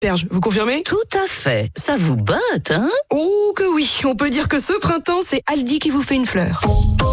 Berge, vous confirmez? Tout à fait. Ça vous botte, hein? Oh que oui, on peut dire que ce printemps, c'est Aldi qui vous fait une fleur.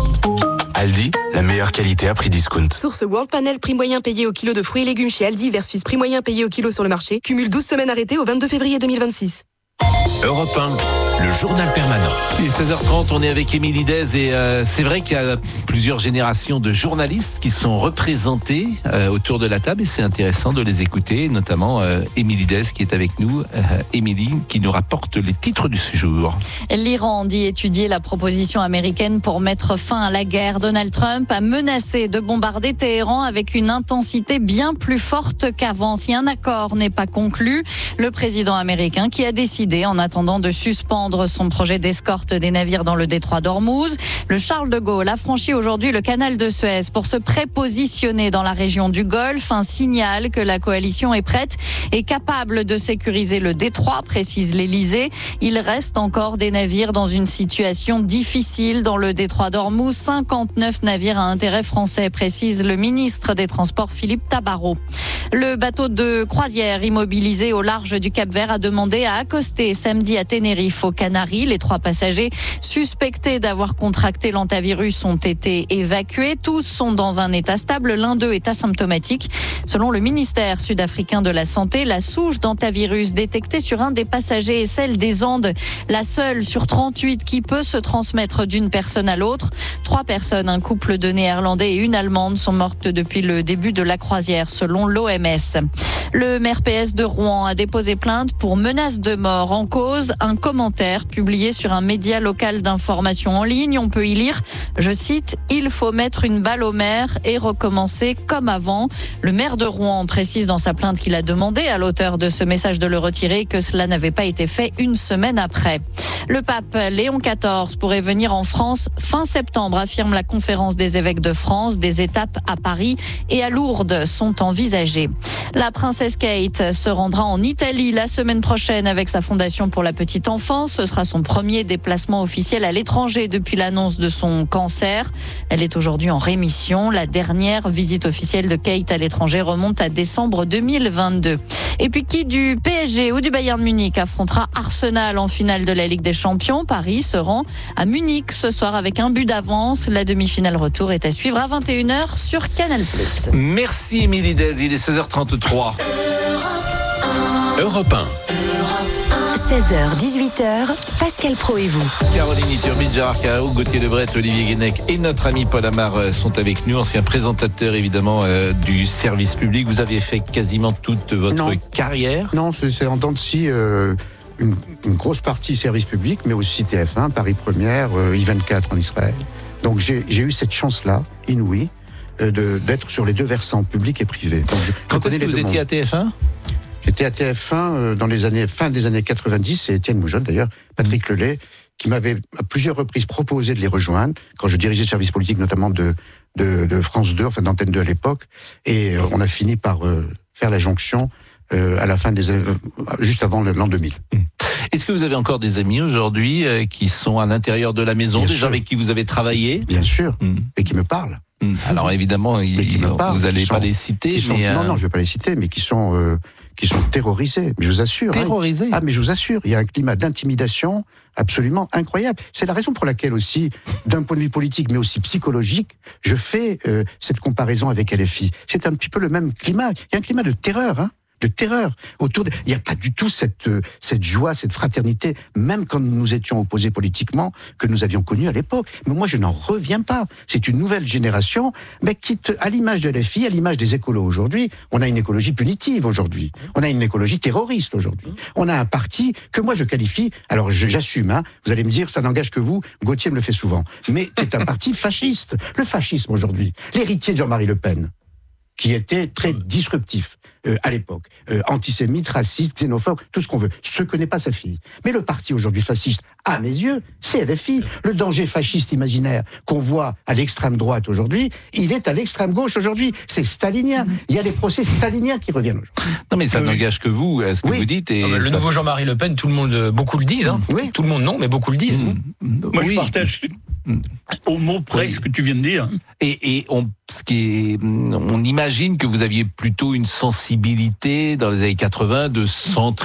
Aldi, la meilleure qualité à prix discount. Source World Panel, prix moyen payé au kilo de fruits et légumes chez Aldi versus prix moyen payé au kilo sur le marché. Cumule 12 semaines arrêtées au 22 février 2026. Europe 1, le journal permanent. Il est 16h30, on est avec Émilie Dez et c'est vrai qu'il y a plusieurs générations de journalistes qui sont représentés autour de la table et c'est intéressant de les écouter, notamment Émilie Dez qui est avec nous. Émilie qui nous rapporte les titres du séjour. L'Iran dit étudier la proposition américaine pour mettre fin à la guerre. Donald Trump a menacé de bombarder Téhéran avec une intensité bien plus forte qu'avant si un accord n'est pas conclu. Le président américain qui a décidé en attendant de suspendre son projet d'escorte des navires dans le détroit d'Ormuz. Le Charles de Gaulle a franchi aujourd'hui le canal de Suez pour se prépositionner dans la région du Golfe. Un signal que la coalition est prête et capable de sécuriser le détroit, précise l'Élysée. Il reste encore des navires dans une situation difficile dans le détroit d'Ormuz. 59 navires à intérêt français, précise le ministre des Transports Philippe Tabarot. Le bateau de croisière immobilisé au large du Cap-Vert a demandé à accoster samedi à Tenerife aux Canaries. Les 3 passagers suspectés d'avoir contracté l'hantavirus ont été évacués. Tous sont dans un état stable. L'un d'eux est asymptomatique. Selon le ministère sud-africain de la Santé, la souche d'hantavirus détectée sur un des passagers est celle des Andes, la seule sur 38 qui peut se transmettre d'une personne à l'autre. 3 personnes, un couple de Néerlandais et une Allemande, sont mortes depuis le début de la croisière, selon l'OMS. Le maire PS de Rouen a déposé plainte pour menace de mort. En cause, un commentaire publié sur un média local d'information en ligne. On peut y lire, je cite, « Il faut mettre une balle au maire et recommencer comme avant ». Le maire de Rouen précise dans sa plainte qu'il a demandé à l'auteur de ce message de le retirer, que cela n'avait pas été fait une semaine après. Le pape Léon XIV pourrait venir en France fin septembre, affirme la conférence des évêques de France. Des étapes à Paris et à Lourdes sont envisagées. La princesse Kate se rendra en Italie la semaine prochaine avec sa fondation pour la petite enfance. Ce sera son premier déplacement officiel à l'étranger depuis l'annonce de son cancer. Elle est aujourd'hui en rémission. La dernière visite officielle de Kate à l'étranger remonte à décembre 2022. Et puis qui du PSG ou du Bayern Munich affrontera Arsenal en finale de la Ligue des Champions? Paris se rend à Munich ce soir avec un but d'avance. La demi-finale retour est à suivre à 21h sur Canal+. Merci Émilie Dez, il est 16h33. Europe 1. 16h, 18h, Pascal Pro et vous. Caroline Iturbide, Gérard Carreau, Gauthier Lebret, Olivier Guénec et notre ami Paul Amar sont avec nous, ancien présentateur évidemment du service public. Vous aviez fait quasiment toute votre carrière. Non, c'est en dents de scie une grosse partie service public, mais aussi TF1, Paris Première, I24 en Israël. Donc j'ai eu cette chance-là, inouïe, d'être sur les 2 versants, public et privé. Donc, quand est-ce que vous étiez à TF1 ? J'étais à TF1 dans les fin des années 90, c'est Étienne Moujotte d'ailleurs, Patrick Lelay, qui m'avait à plusieurs reprises proposé de les rejoindre, quand je dirigeais le service politique notamment de France 2, enfin d'Antenne 2 à l'époque, et on a fini par faire la jonction à la fin des années, juste avant l'an 2000. Est-ce que vous avez encore des amis aujourd'hui qui sont à l'intérieur de la maison, des gens avec qui vous avez travaillé ? Bien sûr, et qui me parlent. Alors évidemment, vous n'allez pas les citer. Non, je ne vais pas les citer, mais qui sont terrorisés. Mais je vous assure. Terrorisés ? Ah, mais je vous assure, il y a un climat d'intimidation absolument incroyable. C'est la raison pour laquelle aussi, d'un point de vue politique, mais aussi psychologique, je fais cette comparaison avec LFI. C'est un petit peu le même climat. Il y a un climat de terreur, de terreur autour de... Il n'y a pas du tout cette joie, cette fraternité, même quand nous étions opposés politiquement, que nous avions connu à l'époque. Mais moi, je n'en reviens pas. C'est une nouvelle génération, mais à l'image de LFI, à l'image des écolos aujourd'hui, on a une écologie punitive aujourd'hui. On a une écologie terroriste aujourd'hui. On a un parti que moi je qualifie, alors j'assume, vous allez me dire, ça n'engage que vous, Gauthier me le fait souvent, mais c'est un parti fasciste. Le fascisme aujourd'hui, l'héritier de Jean-Marie Le Pen, qui était très disruptif à l'époque, antisémite, raciste, xénophobe, tout ce qu'on veut. Ce que n'est pas sa fille. Mais le parti aujourd'hui fasciste, à mes yeux, c'est LFI. Le danger fasciste imaginaire qu'on voit à l'extrême droite aujourd'hui, il est à l'extrême gauche aujourd'hui. C'est stalinien. Il y a des procès staliniens qui reviennent aujourd'hui. Non mais ça n'engage que vous, ce que vous dites. Et le nouveau Jean-Marie Le Pen, tout le monde, beaucoup le disent. Oui. Tout le monde non, mais beaucoup le disent. Moi je partage au mot près ce que tu viens de dire. Et on imagine que vous aviez plutôt une sensibilité dans les années 80 de centre